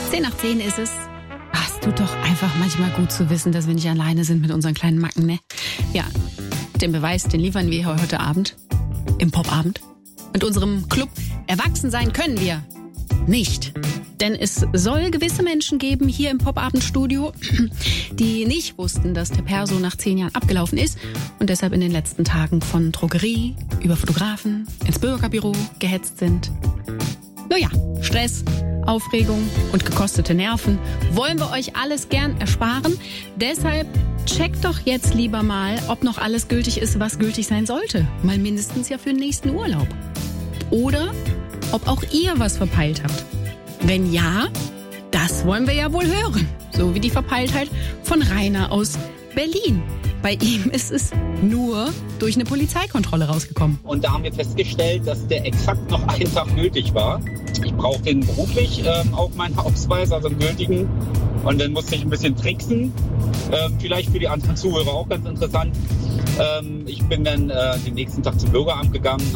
10:10 ist es. Es tut doch einfach manchmal gut zu wissen, dass wir nicht alleine sind mit unseren kleinen Macken, ne? Ja, den Beweis, den liefern wir heute Abend im Popabend. Mit unserem Club Erwachsen sein können wir nicht. Denn es soll gewisse Menschen geben hier im Popabendstudio, die nicht wussten, dass der Perso nach 10 Jahren abgelaufen ist und deshalb in den letzten Tagen von Drogerie über Fotografen ins Bürgerbüro gehetzt sind. Naja, Stress, Aufregung und gekostete Nerven wollen wir euch alles gern ersparen. Deshalb checkt doch jetzt lieber mal, ob noch alles gültig ist, was gültig sein sollte. Mal mindestens ja für den nächsten Urlaub. Oder ob auch ihr was verpeilt habt. Wenn ja, das wollen wir ja wohl hören. So wie die Verpeiltheit von Rainer aus Berlin. Bei ihm ist es nur durch eine Polizeikontrolle rausgekommen. Und da haben wir festgestellt, dass der exakt noch einen Tag gültig war. Ich brauche den beruflich auch meinen Ausweis, also einen gültigen. Und dann musste ich ein bisschen tricksen. Vielleicht für die anderen Zuhörer auch ganz interessant. Ich bin dann den nächsten Tag zum Bürgeramt gegangen,